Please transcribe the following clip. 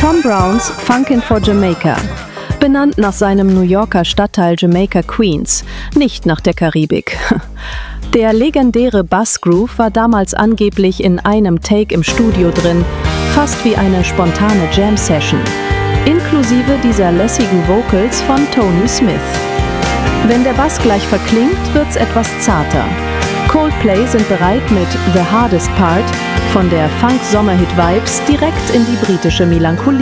Tom Browns Funkin' for Jamaica. Benannt nach seinem New Yorker Stadtteil Jamaica Queens, nicht nach der Karibik. Der legendäre Bassgroove war damals angeblich in einem Take im Studio drin, fast wie eine spontane Jam-Session, inklusive dieser lässigen Vocals von Tony Smith. Wenn der Bass gleich verklingt, wird's etwas zarter. Coldplay sind bereit, mit The Hardest Part von der Funk-Sommerhit-Vibes direkt in die britische Melancholie